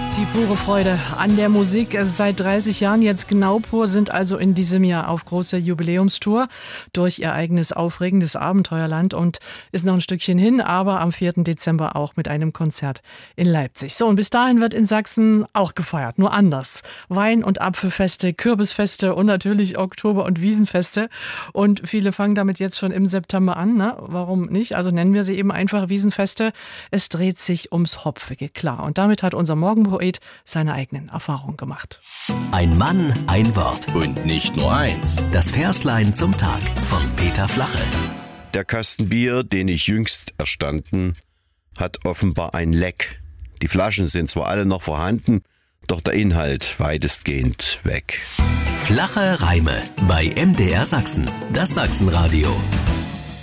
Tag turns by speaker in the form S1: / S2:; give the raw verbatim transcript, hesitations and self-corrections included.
S1: Die pure Freude an der Musik. Seit dreißig Jahren jetzt genau pur, sind also in diesem Jahr auf großer Jubiläumstour durch ihr eigenes aufregendes Abenteuerland und ist noch ein Stückchen hin, aber am vierten Dezember auch mit einem Konzert in Leipzig. So, und bis dahin wird in Sachsen auch gefeiert, nur anders. Wein- und Apfelfeste, Kürbisfeste und natürlich Oktober- und Wiesenfeste. Und viele fangen damit jetzt schon im September an, ne? Warum nicht? Also nennen wir sie eben einfach Wiesenfeste. Es dreht sich ums Hopfige, klar. Und damit hat unser Morgenpoet seine eigenen Erfahrungen gemacht.
S2: Ein Mann, ein Wort.
S3: Und nicht nur eins.
S2: Das Verslein zum Tag von Peter Flache.
S3: Der Kasten Bier, den ich jüngst erstanden, hat offenbar ein Leck. Die Flaschen sind zwar alle noch vorhanden, doch der Inhalt weitestgehend weg.
S2: Flache Reime bei M D R Sachsen, das Sachsenradio.